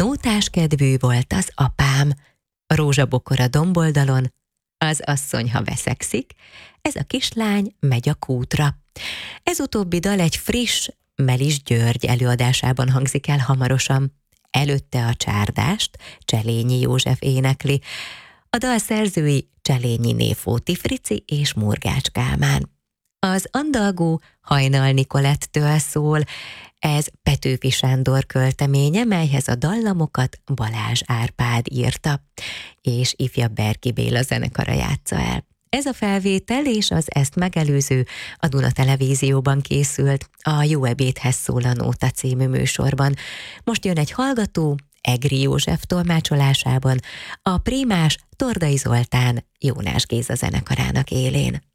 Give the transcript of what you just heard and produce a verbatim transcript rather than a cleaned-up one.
Nótás kedvű volt az apám, a rózsabokor a domboldalon, az asszony, ha veszekszik, ez a kislány megy a kútra. Ez utóbbi dal egy friss Melis György előadásában hangzik el hamarosan. Előtte a csárdást Cselényi József énekli. A dal szerzői Cselényi Néfóti Frici és Murgács Kálmán. Az andalgó Hajnal Nikolettől szól, ez Petőfi Sándor költeménye, melyhez a dallamokat Balázs Árpád írta, és ifjabb Berki Béla zenekara játsza el. Ez a felvétel és az ezt megelőző a Duna Televízióban készült a Jó ebédhez szól a Nóta című műsorban. Most jön egy hallgató, Egri József tolmácsolásában, a prímás Tordai Zoltán Jónás Géza zenekarának élén.